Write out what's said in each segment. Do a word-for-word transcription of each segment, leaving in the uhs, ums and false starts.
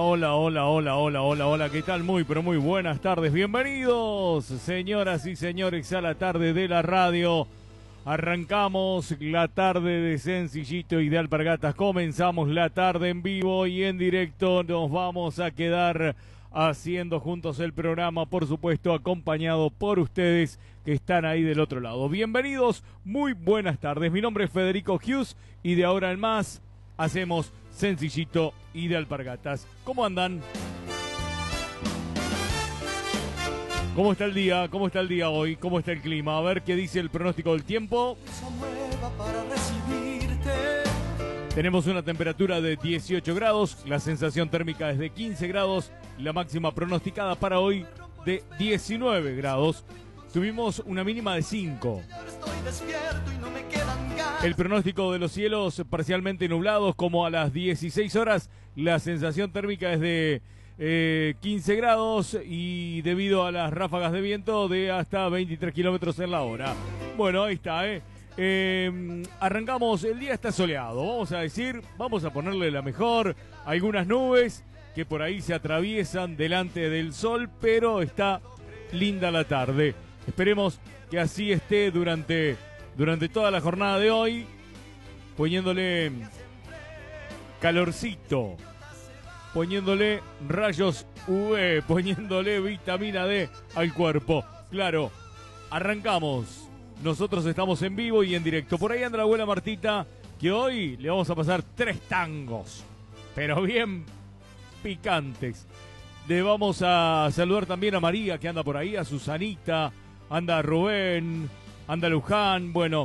hola, hola, hola, hola, hola, hola, ¿qué tal? Muy, pero muy buenas tardes, bienvenidos, señoras y señores, a la tarde de la radio. Arrancamos la tarde de Sencillito y de Alpargatas, comenzamos la tarde en vivo y en directo, nos vamos a quedar haciendo juntos el programa, por supuesto, acompañado por ustedes que están ahí del otro lado. Bienvenidos, muy buenas tardes, mi nombre es Federico Hughes y de ahora en más hacemos Sencillito y de Alpargatas. ¿Cómo andan? ¿Cómo está el día? ¿Cómo está el día hoy? ¿Cómo está el clima? A ver qué dice el pronóstico del tiempo. Tenemos una temperatura de dieciocho grados, la sensación térmica es de quince grados, la máxima pronosticada para hoy de diecinueve grados. Tuvimos una mínima de cinco. El pronóstico de los cielos parcialmente nublados, como a las dieciséis horas, la sensación térmica es de eh, quince grados y debido a las ráfagas de viento de hasta veintitrés kilómetros en la hora. Bueno, ahí está, ¿eh? Eh, arrancamos, el día está soleado, vamos a decir, vamos a ponerle la mejor, algunas nubes que por ahí se atraviesan delante del sol, pero está linda la tarde. Esperemos que así esté durante, durante toda la jornada de hoy, poniéndole calorcito, poniéndole rayos U V, poniéndole vitamina D al cuerpo. Claro, arrancamos. Nosotros estamos en vivo y en directo. Por ahí anda la abuela Martita, que hoy le vamos a pasar tres tangos, pero bien picantes. Le vamos a saludar también a María, que anda por ahí, a Susanita, anda Rubén, anda Luján, bueno,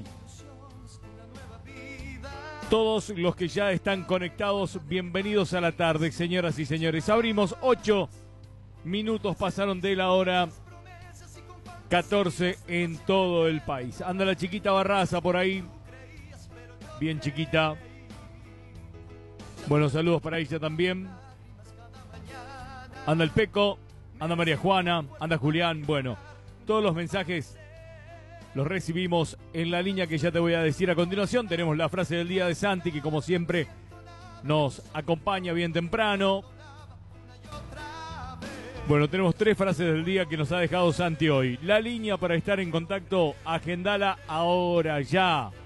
todos los que ya están conectados, bienvenidos a la tarde, señoras y señores. Abrimos ocho minutos, pasaron de la hora catorce en todo el país. Anda la chiquita Barraza por ahí, bien chiquita. Buenos saludos para ella también. Anda el Peco, anda María Juana, anda Julián. Bueno, todos los mensajes los recibimos en la línea que ya te voy a decir a continuación. Tenemos la frase del día de Santi, que como siempre nos acompaña bien temprano. Bueno, tenemos tres frases del día que nos ha dejado Santi hoy. La línea para estar en contacto, agendala ahora, ya.